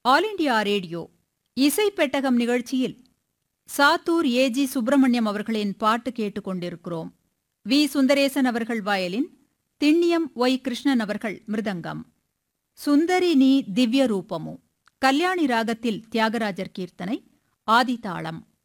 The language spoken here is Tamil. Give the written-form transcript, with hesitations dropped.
ஆல் இண்டியா ரேடியோ இசை பெட்டகம் நிகழ்ச்சியில் சாத்தூர் ஏ.ஜி. சுப்பிரமணியம் அவர்களின் பாட்டு கேட்டுக் கொண்டிருக்கிறோம். வி. சுந்தரேசன் அவர்கள் வயலின், திண்ணியம் ஒய். கிருஷ்ணன் அவர்கள் மிருதங்கம். சுந்தரி நீ திவ்ய ரூபமு, கல்யாணி ராகத்தில் தியாகராஜர் கீர்த்தனை, ஆதிதாளம்.